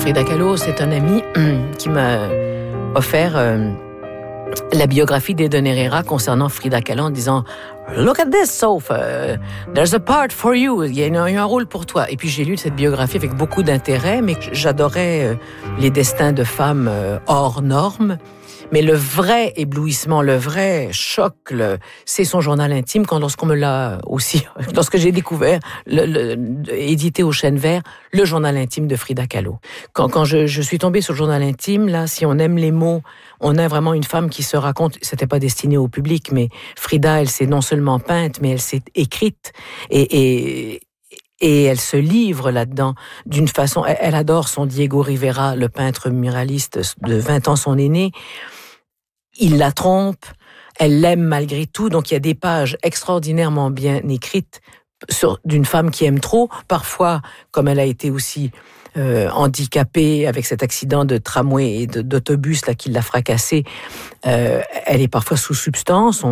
Frida Kahlo, c'est un ami qui m'a offert la biographie d'Eden Herrera concernant Frida Kahlo en disant « Look at this, Soph, there's a part for you, il y a un rôle pour toi ». Et puis j'ai lu cette biographie avec beaucoup d'intérêt, mais j'adorais les destins de femmes hors normes. Mais le vrai éblouissement, le vrai choc, c'est son journal intime. Lorsqu'on me l'a aussi, lorsque j'ai découvert, édité au Chêne Vert, le journal intime de Frida Kahlo. Quand je suis tombée sur le journal intime, là, si on aime les mots, on a vraiment une femme qui se raconte. C'était pas destiné au public, mais Frida, elle s'est non seulement peinte, mais elle s'est écrite et elle se livre là-dedans d'une façon... Elle adore son Diego Rivera, le peintre muraliste de 20 ans, son aîné. Il la trompe, elle l'aime malgré tout. Donc, il y a des pages extraordinairement bien écrites d'une femme qui aime trop. Parfois, comme elle a été aussi handicapée avec cet accident de tramway et d'autobus là qui l'a fracassée, elle est parfois sous substance.